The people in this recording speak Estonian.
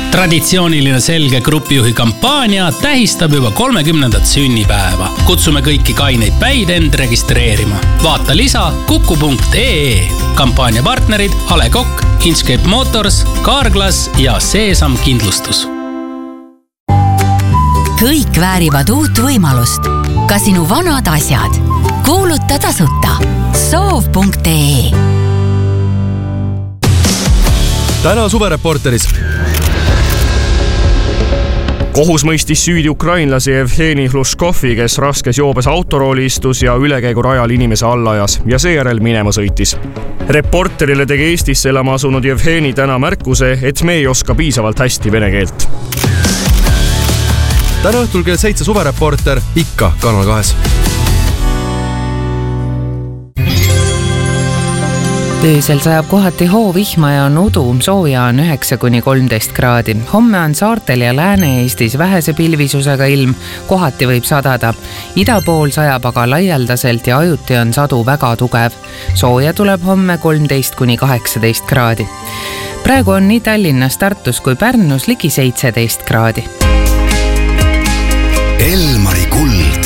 Traditsiooniline Selge grupijuhi kampaania tähistab juba 30. sünnipäeva. Kutsume kõiki kaineid päid end registreerima. Vaata lisa kuku.ee. Kampaania partnerid A. Le Coq, Inchcape Motors, Carglass ja Seesam Kindlustus. Kõik väärivad uut võimalust. Ka sinu vanad asjad. Kuuluta tasuta. Soov.ee. Täna suvereporteris. Kohus mõistis süüdi ukrainlasi Evgeni Hluškovi, kes raskes joobes autorooli istus ja ülekäigurajal inimese alla ajas ja seejärel minema sõitis. Reporterile tegi Eestisse elama asunud Evgeni täna märkuse, et me ei oska piisavalt hästi vene keelt. Täna õhtul kell 7 suvereporter ikka Kanal 2. Öösel sajab kohati hoovihma ja on udu, sooja on 9–13 kraadi. Homme on saartel ja Lääne-Eestis vähese pilvisusega ilm, kohati võib sadada. Ida pool sajab aga laialdaselt ja ajuti on sadu väga tugev. Sooja tuleb homme 13–18 kraadi. Praegu on nii Tallinnas, Tartus kui Pärnus ligi 17 kraadi. Elmari kuld.